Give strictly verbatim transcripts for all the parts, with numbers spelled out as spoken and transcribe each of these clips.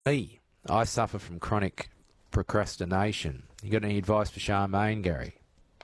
Me, I suffer from chronic procrastination. You got any advice for Charmaine, Gary?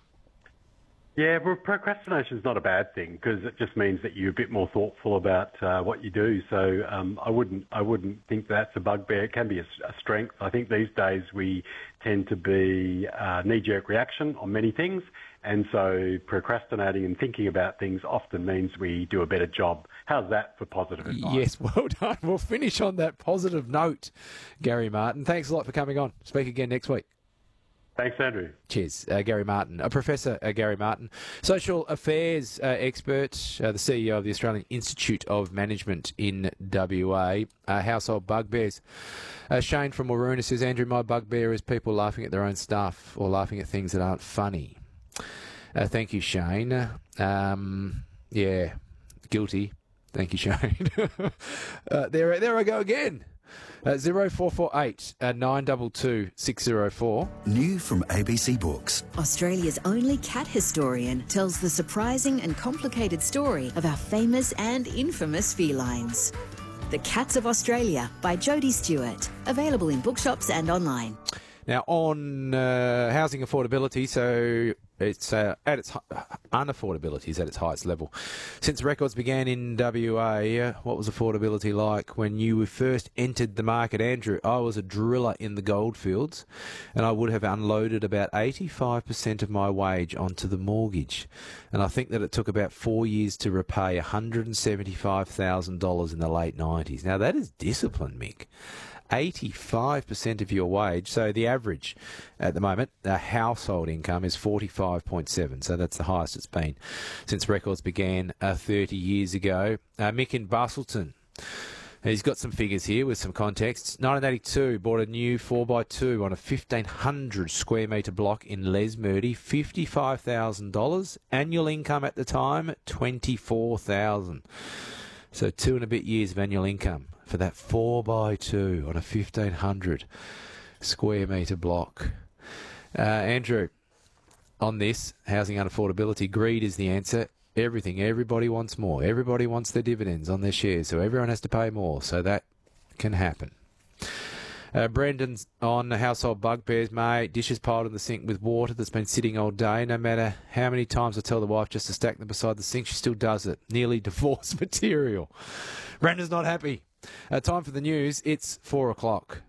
Yeah, well, procrastination is not a bad thing because it just means that you're a bit more thoughtful about uh, what you do. So um, I wouldn't, I wouldn't think that's a bugbear. It can be a, a strength. I think these days we tend to be uh, knee-jerk reaction on many things, and so procrastinating and thinking about things often means we do a better job. How's that for positive advice? Yes, well done. We'll finish on that positive note, Gary Martin. Thanks a lot for coming on. Speak again next week. Thanks, Andrew. Cheers. Uh, Gary Martin, uh, Professor uh, Gary Martin, social affairs uh, expert, uh, the C E O of the Australian Institute of Management in W A. Uh, household bugbears. Uh, Shane from Waroona says, Andrew, my bugbear is people laughing at their own stuff or laughing at things that aren't funny. Uh, thank you, Shane. Um, yeah, guilty. Thank you, Shane. uh, there, there I go again. Uh, zero four four eight uh, nine two two six zero four. New from A B C Books. Australia's only cat historian tells the surprising and complicated story of our famous and infamous felines. The Cats of Australia by Jodie Stewart. Available in bookshops and online. Now, on uh, housing affordability, so it's uh, at its unaffordability is at its highest level since records began in W A. Uh, what was affordability like when you first entered the market, Andrew? I was a driller in the goldfields, and I would have unloaded about eighty-five percent of my wage onto the mortgage, and I think that it took about four years to repay one hundred seventy-five thousand dollars in the late nineties. Now that is discipline, Mick. eighty-five percent of your wage. So the average at the moment, the household income is forty-five point seven. So that's the highest it's been since records began uh, thirty years ago. Uh, Mick in Bustleton. He's got some figures here with some context. nineteen eighty-two, bought a new four by two on a fifteen hundred square metre block in Lesmurdy, fifty-five thousand dollars. Annual income at the time, twenty-four thousand dollars. So two and a bit years of annual income for that four by two on a fifteen hundred square metre block. Uh, Andrew, on this, housing unaffordability, greed is the answer. Everything, everybody wants more. Everybody wants their dividends on their shares, so everyone has to pay more, so that can happen. Uh, Brendan's on the household bugbears, mate. Dishes piled in the sink with water that's been sitting all day. No matter how many times I tell the wife just to stack them beside the sink, she still does it. Nearly divorce material. Brendan's not happy. Uh, time for the news. It's four o'clock.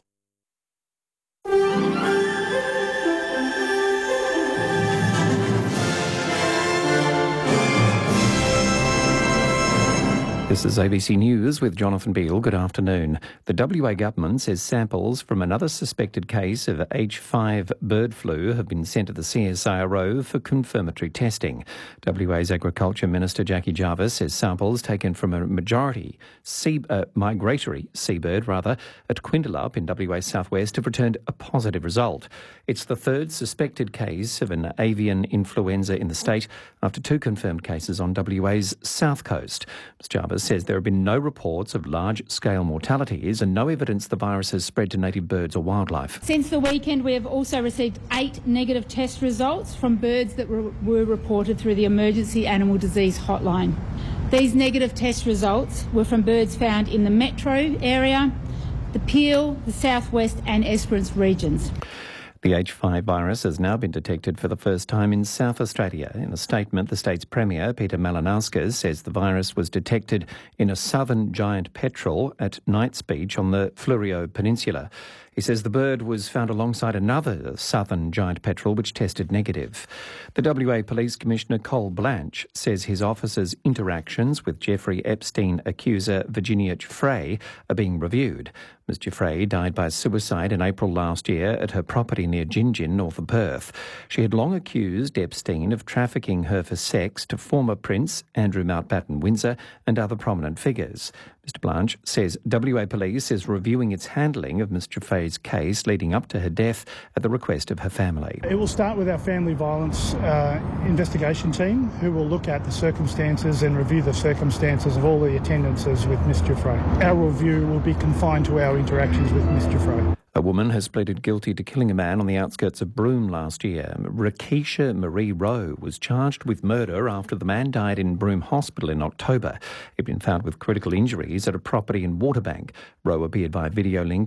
This is A B C News with Jonathan Beale. Good afternoon. The W A government says samples from another suspected case of H five bird flu have been sent to the C S I R O for confirmatory testing. W A's Agriculture Minister Jackie Jarvis says samples taken from a majority sea, uh, migratory seabird rather at Quindalup in W A's southwest have returned a positive result. It's the third suspected case of an avian influenza in the state after two confirmed cases on W A's south coast. Miz Jarvis says there have been no reports of large-scale mortalities and no evidence the virus has spread to native birds or wildlife. Since the weekend, we have also received eight negative test results from birds that were, were reported through the Emergency Animal Disease Hotline. These negative test results were from birds found in the metro area, the Peel, the southwest and Esperance regions. The H five virus has now been detected for the first time in South Australia. In a statement, the state's Premier, Peter Malinauskas, says the virus was detected in a southern giant petrel at Knights Beach on the Fleurieu Peninsula. He says the bird was found alongside another southern giant petrel which tested negative. The W A Police Commissioner Cole Blanche says his office's interactions with Jeffrey Epstein accuser Virginia Giuffre are being reviewed. Miz Giuffre died by suicide in April last year at her property near Gingin, north of Perth. She had long accused Epstein of trafficking her for sex to former Prince Andrew Mountbatten Windsor and other prominent figures. Mister Blanche says W A Police is reviewing its handling of Miz Giuffre's case leading up to her death at the request of her family. It will start with our family violence uh, investigation team, who will look at the circumstances and review the circumstances of all the attendances with Miz Giuffre. Our review will be confined to our interactions with Miz Giuffre. A woman has pleaded guilty to killing a man on the outskirts of Broome last year. Rakesha Marie Rowe was charged with murder after the man died in Broome Hospital in October. He'd been found with critical injuries at a property in Waterbank. Rowe appeared via video link